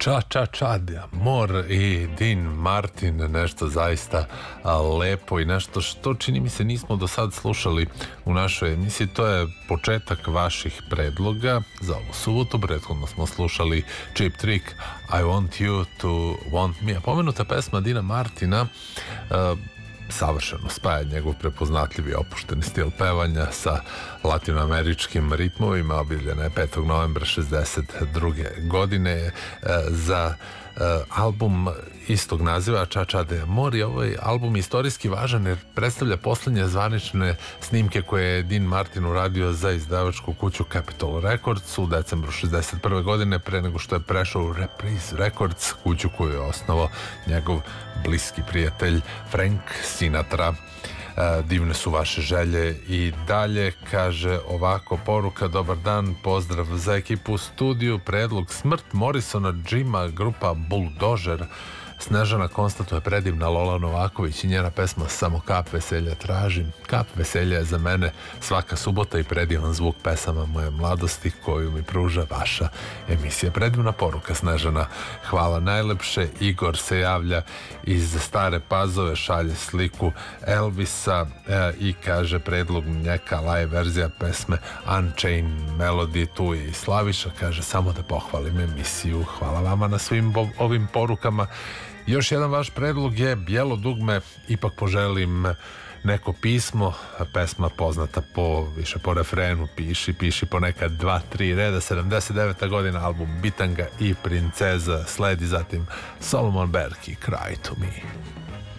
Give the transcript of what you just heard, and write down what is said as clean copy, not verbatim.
Ča, Mor i Dean Martin, nešto zaista lepo i nešto što čini mi se nismo do sad slušali u našoj emisiji. To je početak vaših predloga za ovu subotu. Prethodno smo slušali Cheap Trick, I Want You to Want Me. A pomenuta pesma Deana Martina, savršeno spaja njegov prepoznatljivi opušteni stil pevanja sa latinoameričkim ritmovima. Objavljena je 5. novembra 62. godine za album istog naziva Ča de Amor. I ovaj album je istorijski važan jer predstavlja poslednje zvanične snimke koje je Dean Martin uradio za izdavačku kuću Capitol Records u decembru 61. godine, pre nego što je prešao u Reprise Records, kuću koju je osnovao njegov bliski prijatelj Frank Sinatra. Divne su vaše želje i dalje, kaže ovako poruka: dobar dan, pozdrav za ekipu u studiju, predlog Smrt Morrisona Jima, grupa Bulldozer. Snežana konstatuje predivna Lola Novaković i njena pesma Samo kap veselja tražim. Kap veselja je za mene svaka subota i predivan zvuk pesama moje mladosti koju mi pruža vaša emisija. Predivna poruka, Snežana, hvala najlepše. Igor se javlja iz Stare Pazove, šalje sliku Elvisa i kaže predlog neka live verzija pesme Unchained Melody. Tu je i Slaviša, kaže samo da pohvalim emisiju. Hvala vama na svim ovim porukama. Još jedan vaš predlog je Bijelo dugme, ipak poželim neko pismo, pesma poznata više po refrenu, piši ponekad 2-3 reda, 79. godina, album Bitanga i Princeza, sledi zatim Solomon Berki, Cry to Me.